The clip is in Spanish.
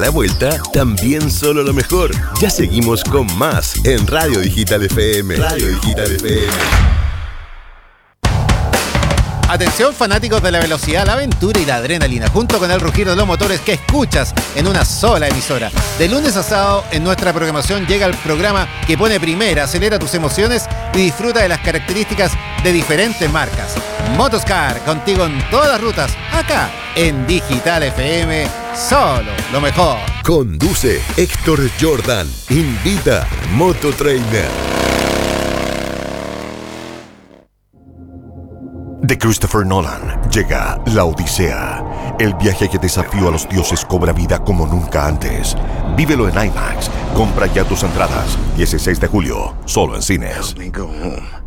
la vuelta, también solo lo mejor. Ya seguimos con más en Radio Digital FM. Radio Digital FM. Atención fanáticos de la velocidad, la aventura y la adrenalina, junto con el rugir de los motores que escuchas en una sola emisora. De lunes a sábado en nuestra programación llega el programa que pone primera, acelera tus emociones y disfruta de las características de diferentes marcas. Motoscar, contigo en todas las rutas, acá en Digital FM, solo lo mejor. Conduce Héctor Jordan. Invita Mototrainer. De Christopher Nolan llega La Odisea. El viaje que desafió a los dioses cobra vida como nunca antes. Vívelo en IMAX. Compra ya tus entradas. 16 de julio, solo en cines. Help me go home.